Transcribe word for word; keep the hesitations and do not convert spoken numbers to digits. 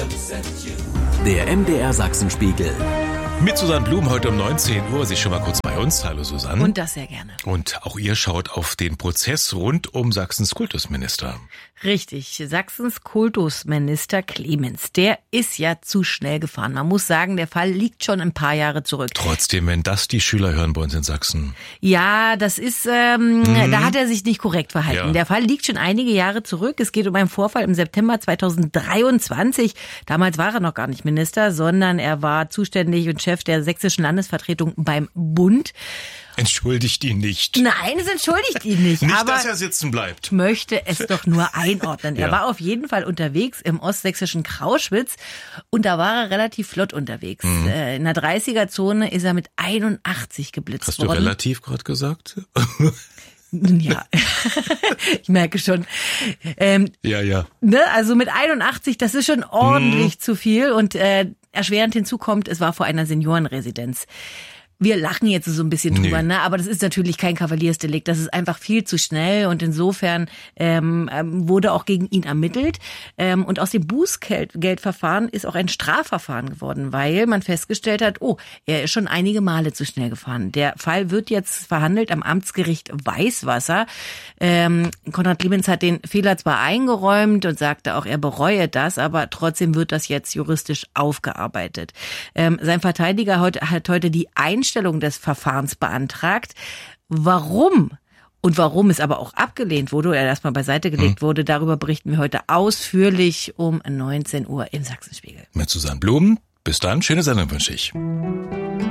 Der M D R Sachsenspiegel. Mit Susanne Blum heute um neunzehn Uhr. Sie ist schon mal kurz bei uns. Hallo Susanne. Und das sehr gerne. Und auch ihr schaut auf den Prozess rund um Sachsens Kultusminister. Richtig. Sachsens Kultusminister Clemens, der ist ja zu schnell gefahren. Man muss sagen, der Fall liegt schon ein paar Jahre zurück. Trotzdem, wenn das die Schüler hören bei uns in Sachsen. Ja, das ist, ähm, mhm. da hat er sich nicht korrekt verhalten. Ja. Der Fall liegt schon einige Jahre zurück. Es geht um einen Vorfall im September zweitausenddreiundzwanzig. Damals war er noch gar nicht Minister, sondern er war zuständig und Chef der sächsischen Landesvertretung beim Bund. Entschuldigt ihn nicht. Nein, es entschuldigt ihn nicht. Nicht, aber dass er sitzen bleibt. Ich möchte es doch nur einordnen. Er Ja. war auf jeden Fall unterwegs im ostsächsischen Krauschwitz und da war er relativ flott unterwegs. Mhm. In der dreißiger-Zone ist er mit einundachtzig geblitzt Hast worden. du relativ gerade gesagt? Ja, ich merke schon. Ähm, Ja, ja. ne, also mit einundachtzig, das ist schon ordentlich Mhm. zu viel. Und äh, erschwerend hinzu kommt, es war vor einer Seniorenresidenz. Wir lachen jetzt so ein bisschen drüber, Nee. ne? Aber das ist natürlich kein Kavaliersdelikt. Das ist einfach viel zu schnell und insofern ähm, ähm, wurde auch gegen ihn ermittelt. Ähm, und aus dem Bußgeldverfahren ist auch ein Strafverfahren geworden, weil man festgestellt hat, oh, er ist schon einige Male zu schnell gefahren. Der Fall wird jetzt verhandelt am Amtsgericht Weißwasser. Ähm, Konrad Clemens hat den Fehler zwar eingeräumt und sagte auch, er bereue das, aber trotzdem wird das jetzt juristisch aufgearbeitet. Ähm, sein Verteidiger heute, hat heute die Einstellung des Verfahrens beantragt. Warum? Und warum es aber auch abgelehnt wurde oder erstmal beiseite gelegt wurde, darüber berichten wir heute ausführlich um neunzehn Uhr im Sachsenspiegel. Mit Susanne Blum. Bis dann. Schöne Sendung wünsche ich.